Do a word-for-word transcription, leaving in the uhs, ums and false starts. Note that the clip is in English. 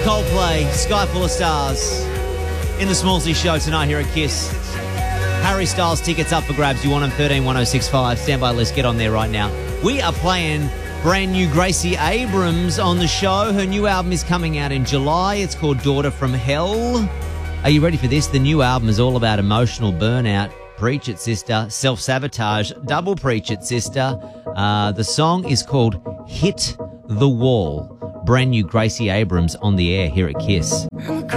Coldplay, Sky Full of Stars. In the Smallsy Show tonight here at Kiss. Harry Styles tickets up for grabs. You want them? thirteen one oh six five. Stand by, let's get on there right now. We are playing brand new Gracie Abrams on the show. Her new album is coming out in July. It's called Daughter from Hell. Are you ready for this? The new album is all about emotional burnout. Preach it, sister. Self-sabotage. Double preach it, sister. Uh, the song is called Hit the Wall. Brand new Gracie Abrams on the air here at Kiss.